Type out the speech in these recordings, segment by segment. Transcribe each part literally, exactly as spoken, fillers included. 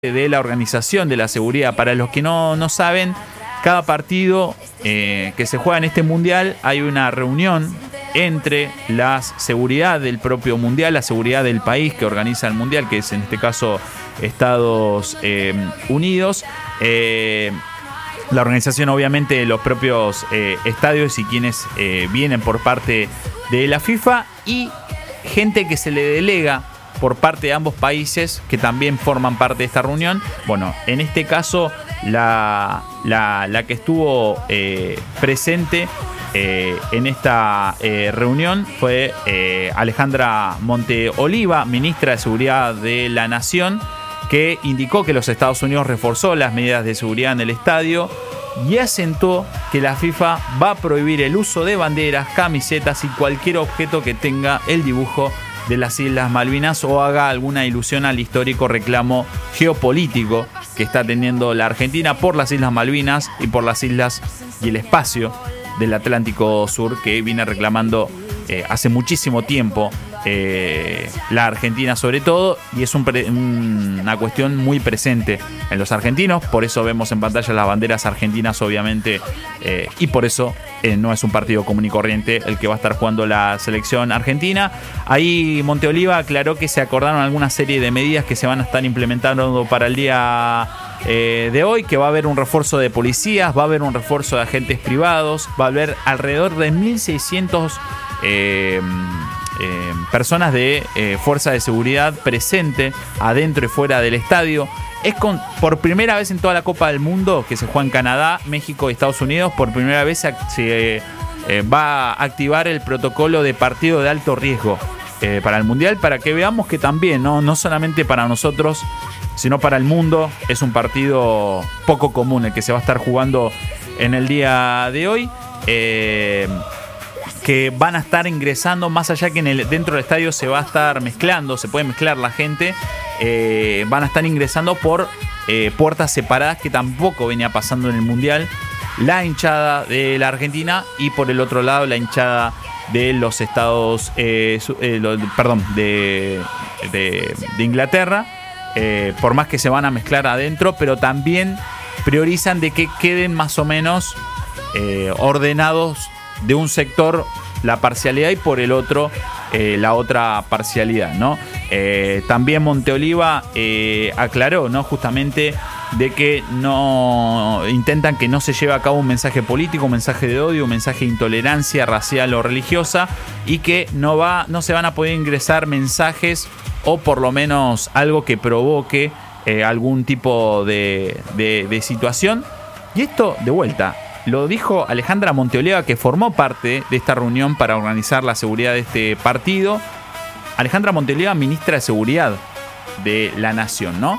de la organización de la seguridad. Para los que no, no saben, cada partido eh, que se juega en este mundial hay una reunión entre la seguridad del propio mundial, la seguridad del país que organiza el mundial, que es en este caso Estados eh, Unidos, eh, la organización obviamente de los propios eh, estadios y quienes eh, vienen por parte de la FIFA, y gente que se le delega por parte de ambos países que también forman parte de esta reunión. Bueno, en este caso la, la, la que estuvo eh, presente eh, en esta eh, reunión fue eh, Alejandra Monteoliva, ministra de Seguridad de la Nación, que indicó que los Estados Unidos reforzó las medidas de seguridad en el estadio y asentó que la FIFA va a prohibir el uso de banderas, camisetas y cualquier objeto que tenga el dibujo de las Islas Malvinas o haga alguna ilusión al histórico reclamo geopolítico que está teniendo la Argentina por las Islas Malvinas y por las islas y el espacio del Atlántico Sur, que viene reclamando eh, hace muchísimo tiempo eh, la Argentina sobre todo, y es un pre- una cuestión muy presente en los argentinos. Por eso vemos en pantalla las banderas argentinas obviamente, eh, y por eso eh, no es un partido común y corriente el que va a estar jugando la selección argentina. Ahí Monteoliva aclaró que se acordaron alguna serie de medidas que se van a estar implementando para el día eh, de hoy, que va a haber un refuerzo de policías, va a haber un refuerzo de agentes privados, va a haber alrededor de mil seiscientos eh, Eh, personas de eh, fuerza de seguridad presente adentro y fuera del estadio. Es con, por primera vez en toda la Copa del Mundo que se juega en Canadá, México y Estados Unidos, por primera vez se, se eh, va a activar el protocolo de partido de alto riesgo eh, para el Mundial, para que veamos que también, ¿no? no solamente para nosotros, sino para el mundo, es un partido poco común el que se va a estar jugando en el día de hoy. Eh, que van a estar ingresando, más allá que en el, dentro del estadio se va a estar mezclando, se puede mezclar la gente, eh, van a estar ingresando por eh, puertas separadas, que tampoco venía pasando en el Mundial, la hinchada de la Argentina y por el otro lado la hinchada de los Estados, eh, eh, lo, perdón, de, de, de Inglaterra, eh, por más que se van a mezclar adentro, pero también priorizan de que queden más o menos eh, ordenados de un sector la parcialidad y por el otro eh, la otra parcialidad, ¿no? Eh, también Monteoliva eh, aclaró, ¿no? Justamente de que no intentan que no se lleve a cabo un mensaje político, un mensaje de odio, un mensaje de intolerancia racial o religiosa, y que no va, no se van a poder ingresar mensajes o por lo menos algo que provoque eh, algún tipo de, de, de situación. Y esto, de vuelta, lo dijo Alejandra Monteoliva, que formó parte de esta reunión para organizar la seguridad de este partido. Alejandra Monteoliva, ministra de Seguridad de la Nación, ¿no?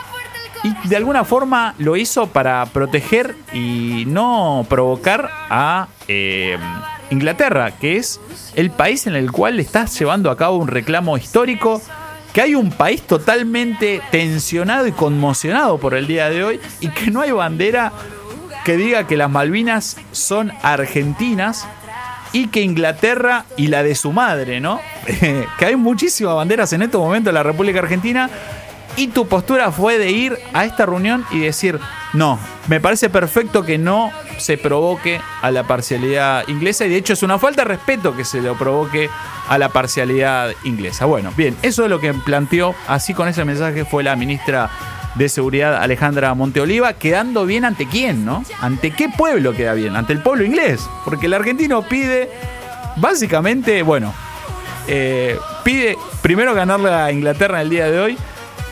Y de alguna forma lo hizo para proteger y no provocar a eh, Inglaterra, que es el país en el cual le está llevando a cabo un reclamo histórico, que hay un país totalmente tensionado y conmocionado por el día de hoy, y que no hay bandera que diga que las Malvinas son argentinas y que Inglaterra y la de su madre, ¿no? Que hay muchísimas banderas en estos momentos en la República Argentina, y tu postura fue de ir a esta reunión y decir, no, me parece perfecto que no se provoque a la parcialidad inglesa, y de hecho es una falta de respeto que se lo provoque a la parcialidad inglesa. Bueno, bien, eso es lo que planteó, así con ese mensaje fue la ministra de Seguridad Alejandra Monteoliva, quedando bien ante quién, ¿no? ¿Ante qué pueblo queda bien? Ante el pueblo inglés, porque el argentino pide, básicamente, bueno, eh, pide primero ganarle a Inglaterra en el día de hoy,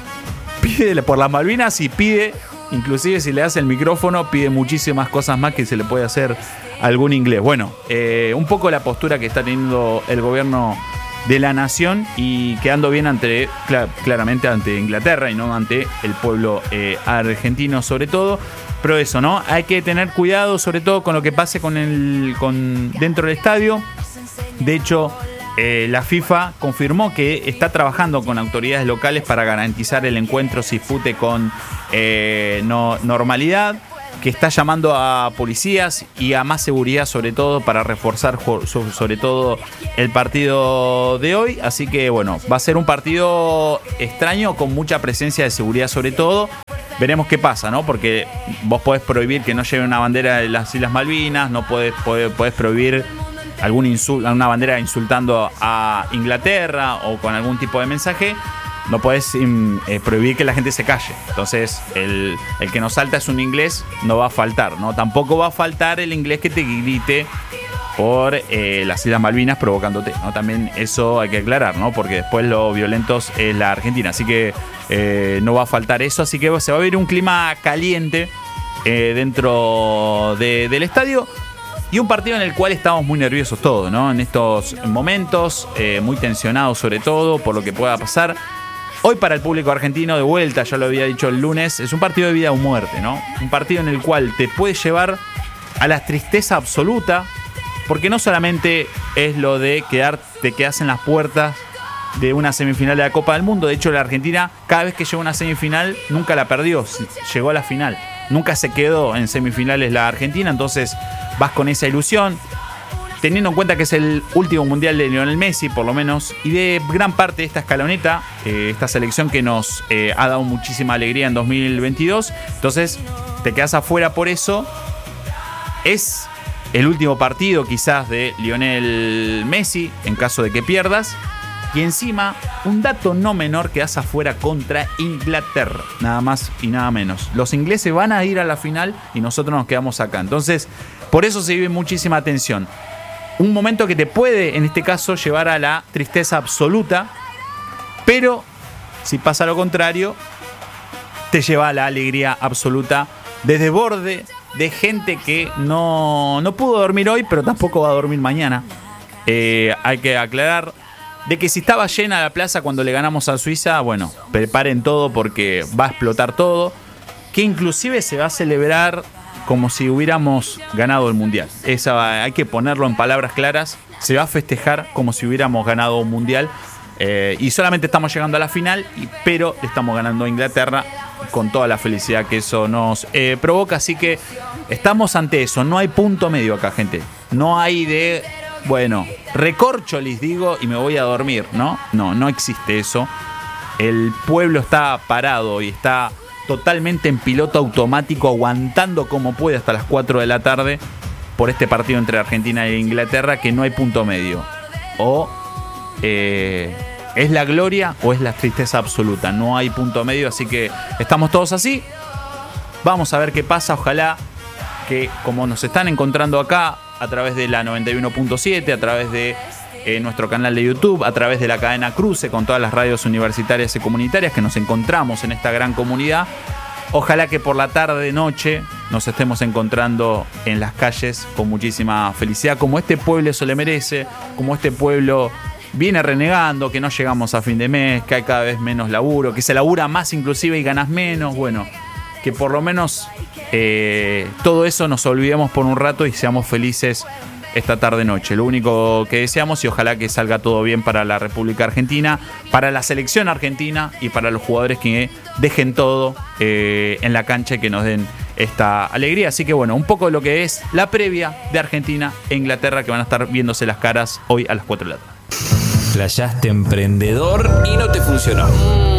pide por las Malvinas y pide, inclusive si le hace el micrófono, pide muchísimas cosas más que se le puede hacer a algún inglés. Bueno, eh, un poco la postura que está teniendo el gobierno de la nación y quedando bien ante, clar, claramente ante Inglaterra y no ante el pueblo eh, argentino sobre todo. Pero eso, ¿no? Hay que tener cuidado sobre todo con lo que pase con el, con, dentro del estadio. De hecho, eh, la FIFA confirmó que está trabajando con autoridades locales para garantizar el encuentro se dispute con eh, no, normalidad, que está llamando a policías y a más seguridad, sobre todo para reforzar sobre todo el partido de hoy. Así que bueno, va a ser un partido extraño con mucha presencia de seguridad sobre todo. Veremos qué pasa, ¿no? Porque vos podés prohibir que no lleve una bandera de las Islas Malvinas, no podés, podés, podés prohibir algún insul- una bandera insultando a Inglaterra o con algún tipo de mensaje. No podés eh, prohibir que la gente se calle. Entonces, el, el que nos salta es un inglés, no va a faltar, ¿no? Tampoco va a faltar el inglés que te grite por eh, las Islas Malvinas provocándote, ¿no? También eso hay que aclarar, ¿no? Porque después lo violentos es la Argentina. Así que eh, no va a faltar eso. Así que se va a ver un clima caliente eh, dentro de, del estadio. Y un partido en el cual estamos muy nerviosos todos, ¿no? En estos momentos, eh, muy tensionados sobre todo por lo que pueda pasar. Hoy para el público argentino, de vuelta, ya lo había dicho el lunes, es un partido de vida o muerte, ¿no? Un partido en el cual te puede llevar a la tristeza absoluta, porque no solamente es lo de quedar, te quedas en las puertas de una semifinal de la Copa del Mundo. De hecho, la Argentina, cada vez que llegó a una semifinal, nunca la perdió, llegó a la final. Nunca se quedó en semifinales la Argentina, entonces vas con esa ilusión, teniendo en cuenta que es el último mundial de Lionel Messi, por lo menos, y de gran parte de esta escaloneta, eh, esta selección que nos eh, ha dado muchísima alegría en dos mil veintidós. Entonces, te quedas afuera por eso. Es el último partido, quizás, de Lionel Messi, en caso de que pierdas. Y encima, un dato no menor, quedás afuera contra Inglaterra, nada más y nada menos. Los ingleses van a ir a la final y nosotros nos quedamos acá. Entonces, por eso se vive muchísima tensión. Un momento que te puede, en este caso, llevar a la tristeza absoluta, pero si pasa lo contrario, te lleva a la alegría absoluta de desborde de gente que no, no pudo dormir hoy, pero tampoco va a dormir mañana. Eh, hay que aclarar de que si estaba llena la plaza cuando le ganamos a Suiza, bueno, preparen todo porque va a explotar todo, que inclusive se va a celebrar como si hubiéramos ganado el Mundial. Esa, hay que ponerlo en palabras claras. Se va a festejar como si hubiéramos ganado un Mundial. Eh, y solamente estamos llegando a la final, y, pero estamos ganando a Inglaterra con toda la felicidad que eso nos eh, provoca. Así que estamos ante eso. No hay punto medio acá, gente. No hay de, bueno, recorcho les digo y me voy a dormir, ¿no? No, no existe eso. El pueblo está parado y está totalmente en piloto automático, aguantando como puede hasta las cuatro de la tarde por este partido entre Argentina e Inglaterra, que no hay punto medio. O eh, es la gloria o es la tristeza absoluta. No hay punto medio, así que estamos todos así. Vamos a ver qué pasa. Ojalá que, como nos están encontrando acá a través de la noventa y uno punto siete, a través de eh, nuestro canal de YouTube, a través de la cadena Cruce, con todas las radios universitarias y comunitarias que nos encontramos en esta gran comunidad. Ojalá que por la tarde, noche, nos estemos encontrando en las calles con muchísima felicidad, como este pueblo se le merece, como este pueblo viene renegando, que no llegamos a fin de mes, que hay cada vez menos laburo, que se labura más inclusive y ganas menos. Bueno, que por lo menos eh, todo eso nos olvidemos por un rato y seamos felices esta tarde-noche. Lo único que deseamos, y ojalá que salga todo bien para la República Argentina, para la selección argentina y para los jugadores que dejen todo eh, en la cancha y que nos den esta alegría. Así que bueno, un poco de lo que es la previa de Argentina e Inglaterra, que van a estar viéndose las caras hoy a las cuatro de la tarde. Flashaste emprendedor y no te funcionó.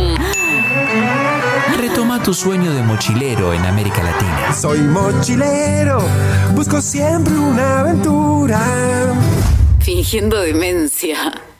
Retoma tu sueño de mochilero en América Latina. Soy mochilero, busco siempre una aventura. Fingiendo demencia.